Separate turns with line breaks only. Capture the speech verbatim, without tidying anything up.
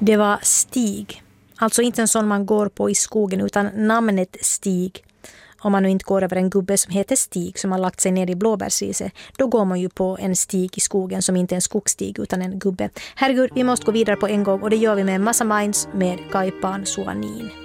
Det var stig. Alltså inte en sån man går på i skogen utan namnet Stig. Om man nu inte går över en gubbe som heter Stig som har lagt sig ner i blåbärsriset, då går man ju på en stig i skogen som inte är en skogsstig utan en gubbe. Herregud, vi måste gå vidare på en gång och det gör vi med Massa Minds med Kaipan Suanin.